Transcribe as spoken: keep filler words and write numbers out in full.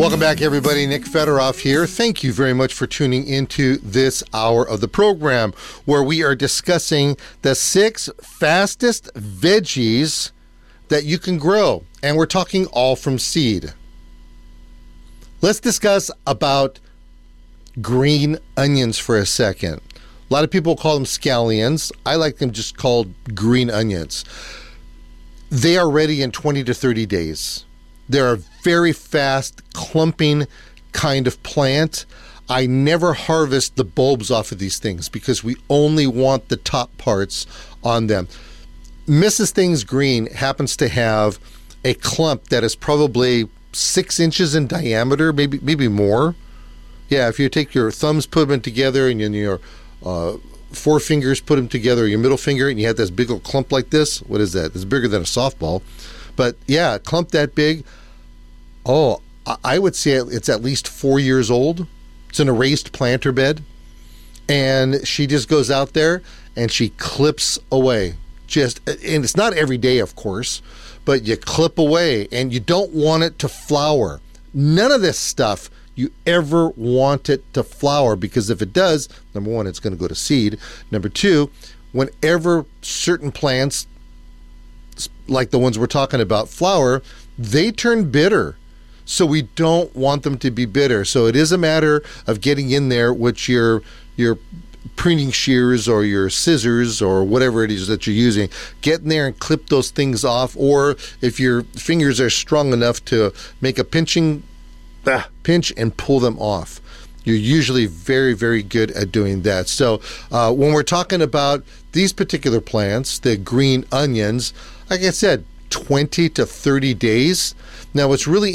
Welcome back, everybody. Nick Fedoroff here. Thank you very much for tuning into this hour of the program where we are discussing the six fastest veggies that you can grow. And we're talking all from seed. Let's discuss about green onions for a second. A lot of people call them scallions. I like them just called green onions. They are ready in twenty to thirty days. They're a very fast, clumping kind of plant. I never harvest the bulbs off of these things because we only want the top parts on them. Missus Things Green happens to have a clump that is probably six inches in diameter, maybe maybe more. Yeah, if you take your thumbs, put them together, and then your uh, four fingers, put them together, your middle finger, and you have this big old clump like this. What is that? It's bigger than a softball. But yeah, a clump that big. Oh, I would say it's at least four years old. It's an raised planter bed. And she just goes out there and she clips away. Just, and it's not every day, of course, but you clip away and you don't want it to flower. None of this stuff you ever want it to flower, because if it does, number one, it's going to go to seed. Number two, whenever certain plants, like the ones we're talking about, flower, they turn bitter. So we don't want them to be bitter. So it is a matter of getting in there with your your pruning shears or your scissors or whatever it is that you're using. Get in there and clip those things off. Or if your fingers are strong enough to make a pinching ah, pinch and pull them off. You're usually very, very good at doing that. So uh, when we're talking about these particular plants, the green onions, like I said, twenty to thirty days. Now, what's really